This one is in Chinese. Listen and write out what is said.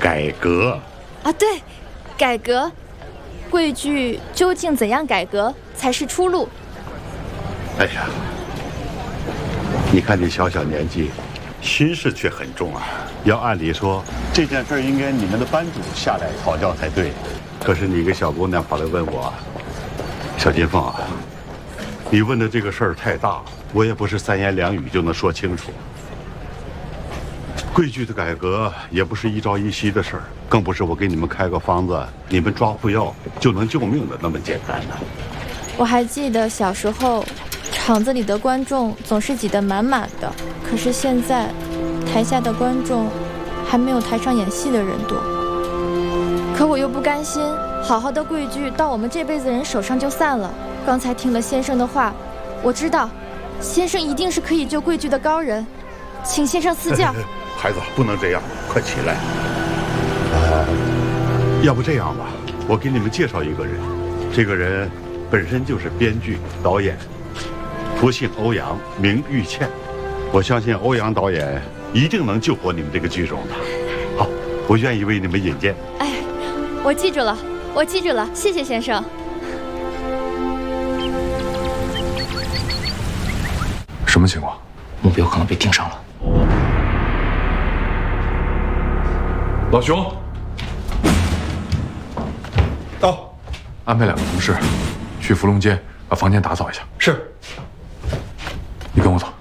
改革啊，对，改革。贵剧究竟怎样改革才是出路？ 哎呀，你看你小小年纪，心事却很重啊。要按理说这件事应该你们的班主下来讨教才对，可是你一个小姑娘跑来问我，小金凤啊，你问的这个事儿太大，我也不是三言两语就能说清楚。贵剧的改革也不是一朝一夕的事儿，更不是我给你们开个方子，你们抓服药就能救命的那么简单的。 我还记得小时候，场子里的观众总是挤得满满的，可是现在，台下的观众还没有台上演戏的人多。可我又不甘心，好好的贵剧到我们这辈子人手上就散了。刚才听了先生的话，我知道，先生一定是可以救贵剧的高人，请先生赐教。 孩子，不能这样，快起来。要不这样吧，我给你们介绍一个人，这个人本身就是编剧、导演，福姓欧阳，名玉倩。我相信欧阳导演一定能救活你们这个剧种的。好，我愿意为你们引荐。 哎，我记住了，我记住了，谢谢先生。 什么情况？ 目标可能被盯上了。 老熊， 到， 安排2个同事去芙蓉街把房间打扫一下。 是。 你跟我走。